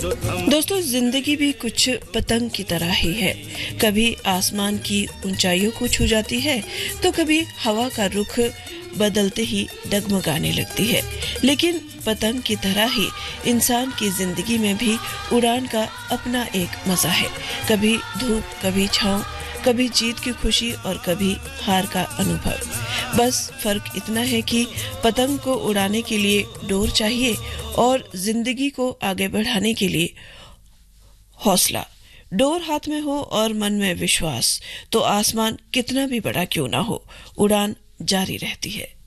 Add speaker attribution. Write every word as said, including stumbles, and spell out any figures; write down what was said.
Speaker 1: दोस्तों, जिंदगी भी कुछ पतंग की तरह ही है। कभी आसमान की ऊंचाइयों को छू जाती है तो कभी हवा का रुख बदलते ही डगमगाने लगती है। लेकिन पतंग की तरह ही इंसान की जिंदगी में भी उड़ान का अपना एक मजा है। कभी धूप, कभी छांव, कभी जीत की खुशी और कभी हार का अनुभव। बस फर्क इतना है कि पतंग को उड़ाने के लिए डोर चाहिए और जिंदगी को आगे बढ़ाने के लिए हौसला। डोर हाथ में हो और मन में विश्वास तो आसमान कितना भी बड़ा क्यों ना हो, उड़ान जारी रहती है।